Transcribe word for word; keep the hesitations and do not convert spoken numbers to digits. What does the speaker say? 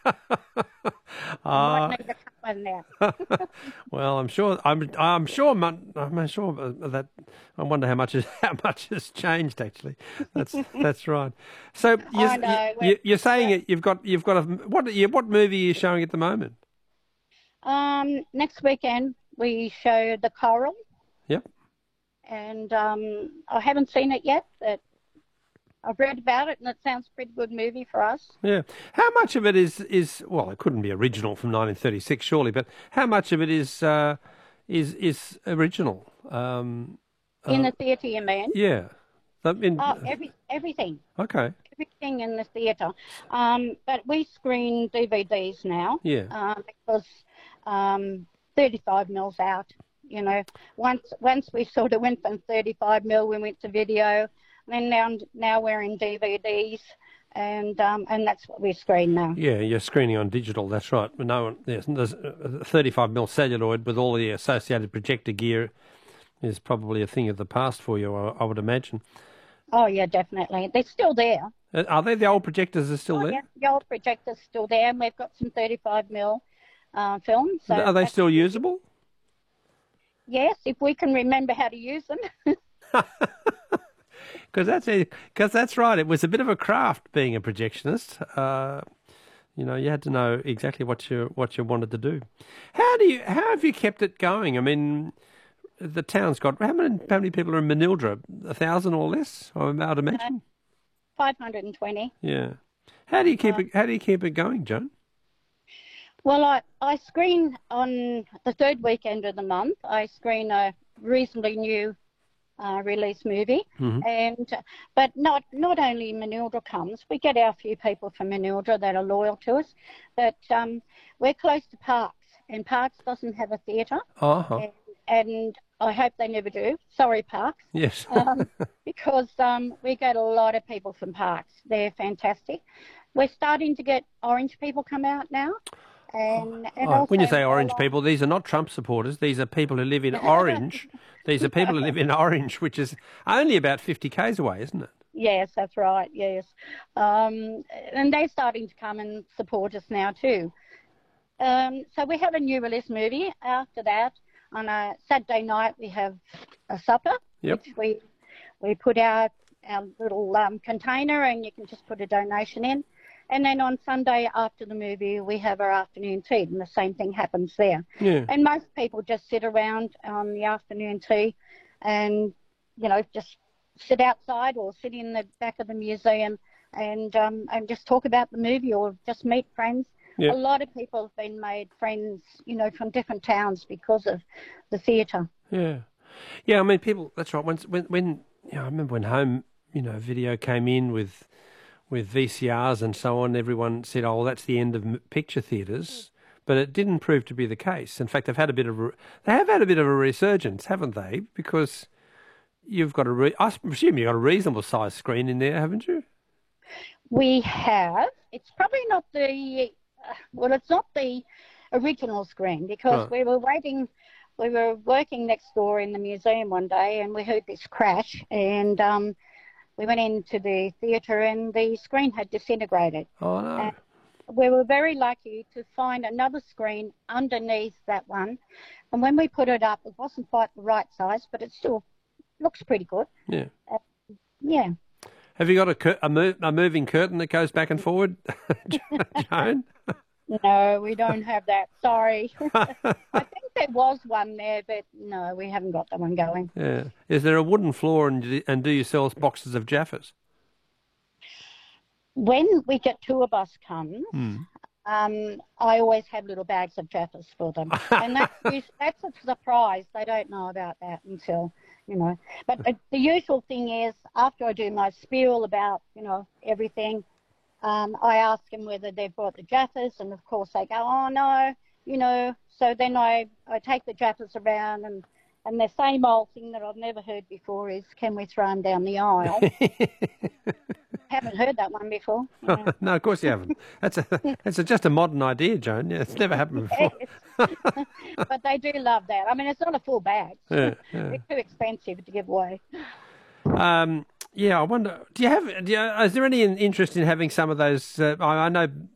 You might Uh, need a couple in there. well, I'm sure. I'm. I'm sure. mon- I'm sure that. I wonder how much is how much has changed. Actually, that's that's right. So you, I know. We're, you you're saying we're, it. You've got you've got a what? you- What movie are you showing at the moment? um, next weekend we show The Coral, Yep. and um, I haven't seen it yet, but I've read about it, and it sounds a pretty good movie for us. Yeah. How much of it is is well? It couldn't be original from nineteen thirty-six, surely. But how much of it is uh, is is original? Um, In uh, the theatre, you mean? yeah. I mean, Oh, every everything, okay. everything in the theatre. Um, but we screen D V Ds now Yeah. uh, because um, thirty-five mils out. You know, once once we sort of went from thirty-five mil, we went to video, and then now now we're in D V Ds, and um, and that's what we screen now. Yeah, you're screening on digital. That's right. But no one, there's, there's uh, thirty-five mil celluloid with all the associated projector gear is probably a thing of the past for you, I, I would imagine. Oh yeah, definitely. They're still there. Uh, Are they the old projectors are still Oh there? yeah, the old projector's still there, and we've got some thirty-five mil uh, film. Are So they that's still usable? yes, if we can remember how to use them. Because that's because that's right. It was a bit of a craft being a projectionist. Uh, you know, you had to know exactly what you what you wanted to do. How do you how have you kept it going? I mean, the town's got how many how many people are in Manildra? A thousand or less, I would imagine. five hundred twenty. Yeah. How do you keep Uh, it? How do you keep it going, Joan? well, I, I screen on the third weekend of the month. I screen a reasonably new uh, release movie, Hmm. and but not not only Manildra comes. We get our few people from Manildra that are loyal to us, but um, we're close to Parks, and Parks doesn't have a theatre, Uh huh. and, and I hope they never do. Sorry, Parks. Yes. Um, because um, we get a lot of people from Parks. They're fantastic. We're starting to get Orange people come out now, and and Oh, when you also say a orange lot. people, these are not Trump supporters. These are people who live in Orange. These are people who live in Orange, which is only about fifty k's away, isn't it? Yes, that's right. Yes, um, and they're starting to come and support us now too. Um, so we have a new release movie. After that, on a Saturday night, we have a supper, Yep. which we we put out our little um, container, and you can just put a donation in. And then on Sunday after the movie, we have our afternoon tea, and the same thing happens there. Yeah. And most people just sit around on the afternoon tea, and you know just sit outside or sit in the back of the museum and um, and just talk about the movie or just meet friends. A Yeah. lot of people have been made friends, you know, from different towns because of the theatre. Yeah. Yeah. I mean, people. That's right. When when when you know, I remember when home you know video came in with with V C Rs and so on. Everyone said, "Oh, well, that's the end of m- picture theatres." But it didn't prove to be the case. In fact, they've had a bit of a, they have had a bit of a resurgence, haven't they? Because you've got a re- I presume you've got a reasonable sized screen in there, haven't you? We have. It's probably not the uh, well, it's not the original screen because Right. we were waiting. We were working next door in the museum one day, and we heard this crash, and um, we went into the theatre, and the screen had disintegrated. Oh no. And we were very lucky to find another screen underneath that one, and when we put it up, it wasn't quite the right size, but it still looks pretty good. Yeah. Uh, yeah. Have you got a cur- a, move, a moving curtain that goes back and forward, Joan? No, we don't have that. Sorry. I think there was one there, but no, we haven't got that one going. Yeah. Is there a wooden floor and do- and do you sell boxes of Jaffas? When we get tour bus comes, Hmm. um, I always have little bags of Jaffas for them, and that's us- that's a surprise. They don't know about that until you know. But the, the usual thing is after I do my spiel about you know everything, um, I ask them whether they've brought the Jaffas, and of course they go, "Oh no," you know. So then I I take the Jaffas around and. And the same old thing that I've never heard before is, can we throw them down the aisle? Haven't heard that one before. Yeah. No, of course you haven't. That's a that's a, just a modern idea, Joan. Yeah, it's never happened before. Yes. But they do love that. I mean, it's not a full bag. Yeah, yeah. They're too expensive to give away. Um, yeah, I wonder. Do you have? Do you, is there any in- interest in having some of those? Uh, I, I know